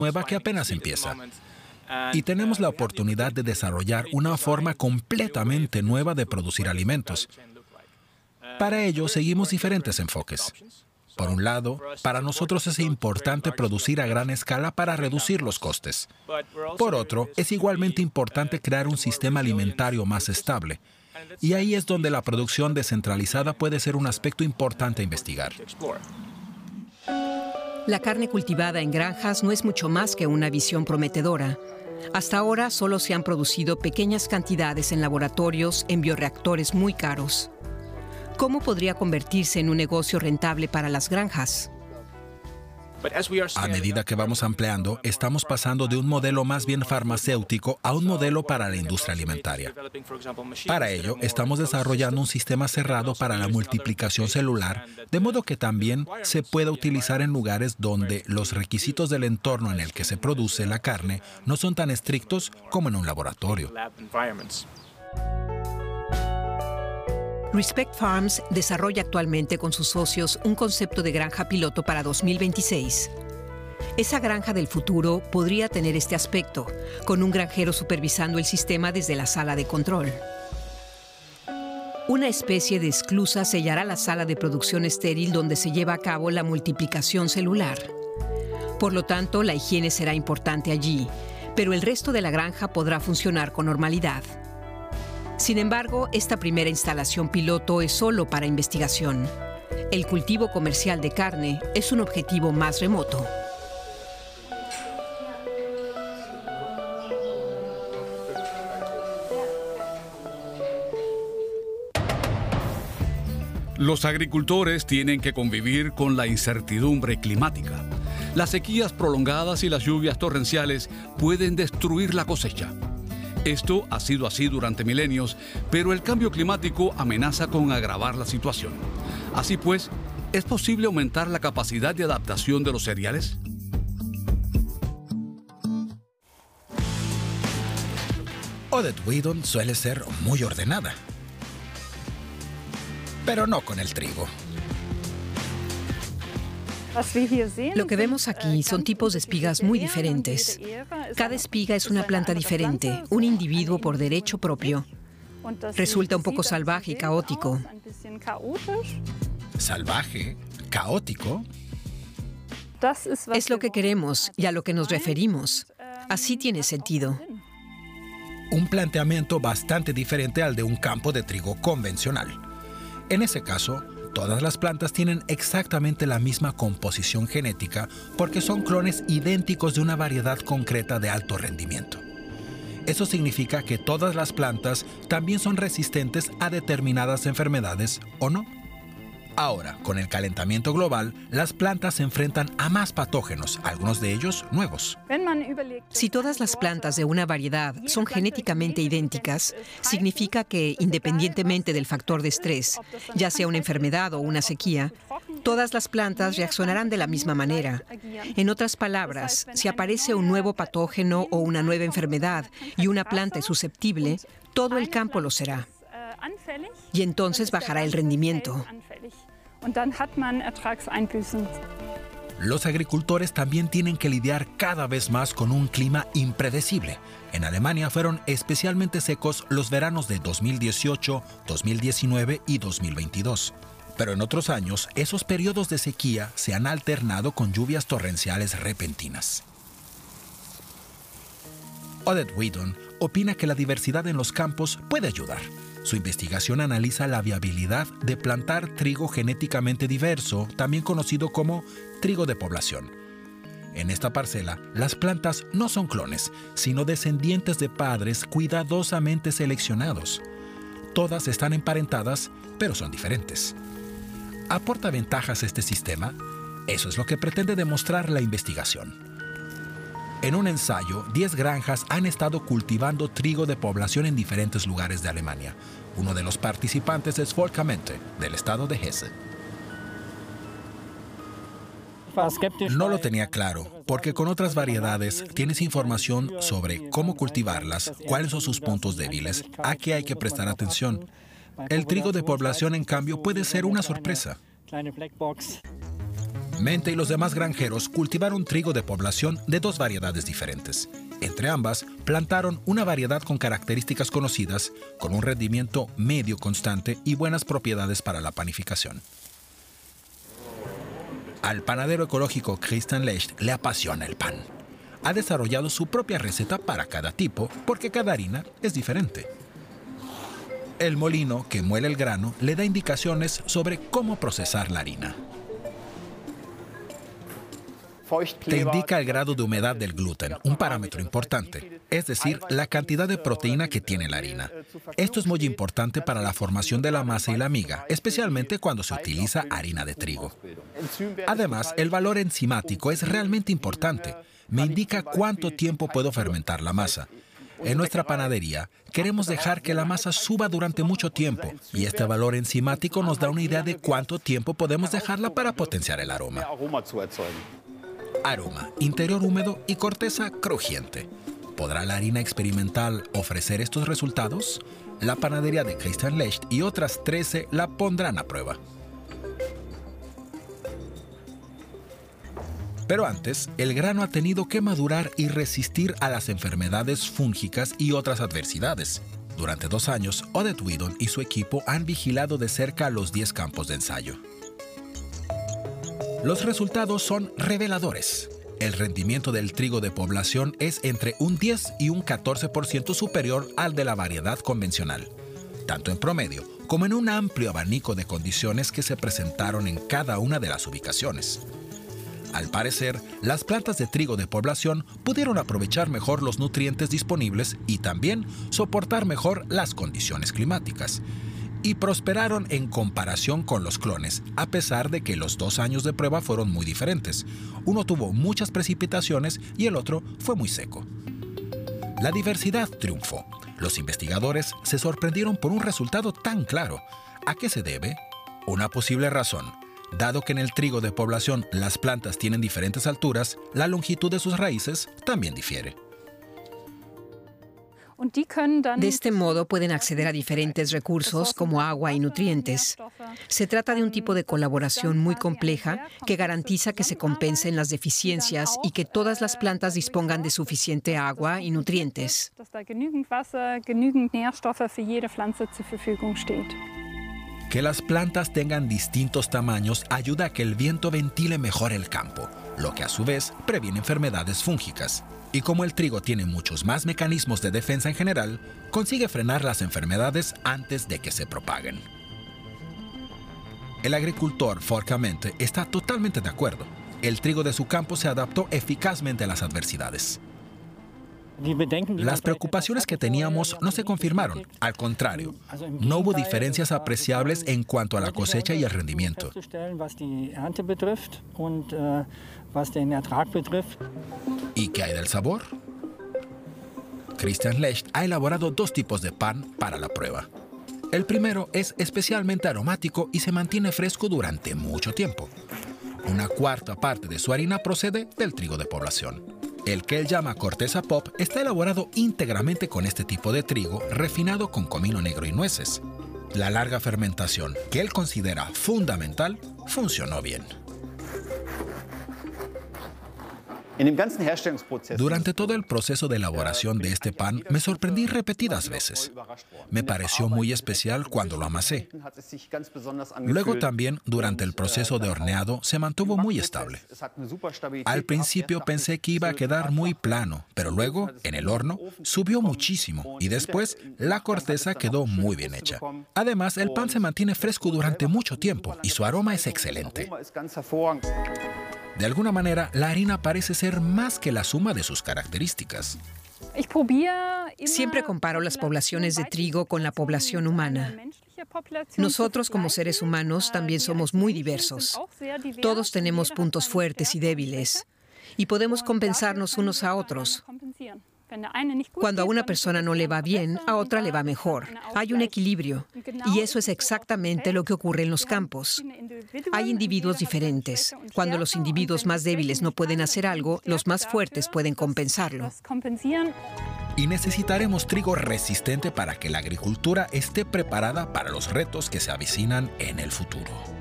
nueva que apenas empieza. Y tenemos la oportunidad de desarrollar una forma completamente nueva de producir alimentos. Para ello, seguimos diferentes enfoques. Por un lado, para nosotros es importante producir a gran escala para reducir los costes. Por otro, es igualmente importante crear un sistema alimentario más estable. Y ahí es donde la producción descentralizada puede ser un aspecto importante a investigar. La carne cultivada en granjas no es mucho más que una visión prometedora. Hasta ahora solo se han producido pequeñas cantidades en laboratorios en bioreactores muy caros. ¿Cómo podría convertirse en un negocio rentable para las granjas? A medida que vamos ampliando, estamos pasando de un modelo más bien farmacéutico a un modelo para la industria alimentaria. Para ello, estamos desarrollando un sistema cerrado para la multiplicación celular, de modo que también se pueda utilizar en lugares donde los requisitos del entorno en el que se produce la carne no son tan estrictos como en un laboratorio. Respect Farms desarrolla actualmente con sus socios un concepto de granja piloto para 2026. Esa granja del futuro podría tener este aspecto, con un granjero supervisando el sistema desde la sala de control. Una especie de esclusa sellará la sala de producción estéril donde se lleva a cabo la multiplicación celular. Por lo tanto, la higiene será importante allí, pero el resto de la granja podrá funcionar con normalidad. Sin embargo, esta primera instalación piloto es solo para investigación. El cultivo comercial de carne es un objetivo más remoto. Los agricultores tienen que convivir con la incertidumbre climática. Las sequías prolongadas y las lluvias torrenciales pueden destruir la cosecha. Esto ha sido así durante milenios, pero el cambio climático amenaza con agravar la situación. Así pues, ¿es posible aumentar la capacidad de adaptación de los cereales? Odette Whedon suele ser muy ordenada, pero no con el trigo. Lo que vemos aquí son tipos de espigas muy diferentes. Cada espiga es una planta diferente, un individuo por derecho propio. Resulta un poco salvaje y caótico. ¿Salvaje? ¿Caótico? Es lo que queremos y a lo que nos referimos. Así tiene sentido. Un planteamiento bastante diferente al de un campo de trigo convencional. En ese caso, todas las plantas tienen exactamente la misma composición genética porque son clones idénticos de una variedad concreta de alto rendimiento. Eso significa que todas las plantas también son resistentes a determinadas enfermedades, ¿o no? Ahora, con el calentamiento global, las plantas se enfrentan a más patógenos, algunos de ellos nuevos. Si todas las plantas de una variedad son genéticamente idénticas, significa que, independientemente del factor de estrés, ya sea una enfermedad o una sequía, todas las plantas reaccionarán de la misma manera. En otras palabras, si aparece un nuevo patógeno o una nueva enfermedad y una planta es susceptible, todo el campo lo será. Y entonces bajará el rendimiento. Los agricultores también tienen que lidiar cada vez más con un clima impredecible. En Alemania fueron especialmente secos los veranos de 2018, 2019 y 2022. Pero en otros años, esos periodos de sequía se han alternado con lluvias torrenciales repentinas. Odette Whedon opina que la diversidad en los campos puede ayudar. Su investigación analiza la viabilidad de plantar trigo genéticamente diverso, también conocido como trigo de población. En esta parcela, las plantas no son clones, sino descendientes de padres cuidadosamente seleccionados. Todas están emparentadas, pero son diferentes. ¿Aporta ventajas este sistema? Eso es lo que pretende demostrar la investigación. En un ensayo, 10 granjas han estado cultivando trigo de población en diferentes lugares de Alemania. Uno de los participantes es Volkamente, del estado de Hesse. No lo tenía claro, porque con otras variedades tienes información sobre cómo cultivarlas, cuáles son sus puntos débiles, a qué hay que prestar atención. El trigo de población, en cambio, puede ser una sorpresa. Mente y los demás granjeros cultivaron trigo de población de dos variedades diferentes. Entre ambas, plantaron una variedad con características conocidas, con un rendimiento medio constante y buenas propiedades para la panificación. Al panadero ecológico Christian Lecht le apasiona el pan. Ha desarrollado su propia receta para cada tipo, porque cada harina es diferente. El molino que muele el grano le da indicaciones sobre cómo procesar la harina. Te indica el grado de humedad del gluten, un parámetro importante, es decir, la cantidad de proteína que tiene la harina. Esto es muy importante para la formación de la masa y la miga, especialmente cuando se utiliza harina de trigo. Además, el valor enzimático es realmente importante. Me indica cuánto tiempo puedo fermentar la masa. En nuestra panadería, queremos dejar que la masa suba durante mucho tiempo, y este valor enzimático nos da una idea de cuánto tiempo podemos dejarla para potenciar el aroma. Aroma, interior húmedo y corteza crujiente. ¿Podrá la harina experimental ofrecer estos resultados? La panadería de Christian Lecht y otras 13 la pondrán a prueba. Pero antes, el grano ha tenido que madurar y resistir a las enfermedades fúngicas y otras adversidades. Durante 2 años, Odette Whedon y su equipo han vigilado de cerca los 10 campos de ensayo. Los resultados son reveladores. El rendimiento del trigo de población es entre un 10 y un 14% superior al de la variedad convencional, tanto en promedio como en un amplio abanico de condiciones que se presentaron en cada una de las ubicaciones. Al parecer, las plantas de trigo de población pudieron aprovechar mejor los nutrientes disponibles y también soportar mejor las condiciones climáticas, y prosperaron en comparación con los clones, a pesar de que los 2 años de prueba fueron muy diferentes. Uno tuvo muchas precipitaciones y el otro fue muy seco. La diversidad triunfó. Los investigadores se sorprendieron por un resultado tan claro. ¿A qué se debe? Una posible razón. Dado que en el trigo de población las plantas tienen diferentes alturas, la longitud de sus raíces también difiere. De este modo pueden acceder a diferentes recursos como agua y nutrientes. Se trata de un tipo de colaboración muy compleja que garantiza que se compensen las deficiencias y que todas las plantas dispongan de suficiente agua y nutrientes. Que las plantas tengan distintos tamaños ayuda a que el viento ventile mejor el campo, lo que a su vez previene enfermedades fúngicas. Y como el trigo tiene muchos más mecanismos de defensa en general, consigue frenar las enfermedades antes de que se propaguen. El agricultor Forcamente está totalmente de acuerdo. El trigo de su campo se adaptó eficazmente a las adversidades. Las preocupaciones que teníamos no se confirmaron. Al contrario, no hubo diferencias apreciables en cuanto a la cosecha y el rendimiento. ¿Y qué hay del sabor? Christian Lecht ha elaborado 2 tipos de pan para la prueba. El primero es especialmente aromático y se mantiene fresco durante mucho tiempo. Una 1/4 parte de su harina procede del trigo de población. El que él llama corteza pop está elaborado íntegramente con este tipo de trigo refinado con comino negro y nueces. La larga fermentación, que él considera fundamental, funcionó bien. Durante todo el proceso de elaboración de este pan, me sorprendí repetidas veces. Me pareció muy especial cuando lo amasé. Luego también, durante el proceso de horneado, se mantuvo muy estable. Al principio pensé que iba a quedar muy plano, pero luego, en el horno, subió muchísimo y después la corteza quedó muy bien hecha. Además, el pan se mantiene fresco durante mucho tiempo y su aroma es excelente. De alguna manera, la harina parece ser más que la suma de sus características. Siempre comparo las poblaciones de trigo con la población humana. Nosotros como seres humanos también somos muy diversos. Todos tenemos puntos fuertes y débiles y podemos compensarnos unos a otros. Cuando a una persona no le va bien, a otra le va mejor. Hay un equilibrio y eso es exactamente lo que ocurre en los campos. Hay individuos diferentes. Cuando los individuos más débiles no pueden hacer algo, los más fuertes pueden compensarlo. Y necesitaremos trigo resistente para que la agricultura esté preparada para los retos que se avecinan en el futuro.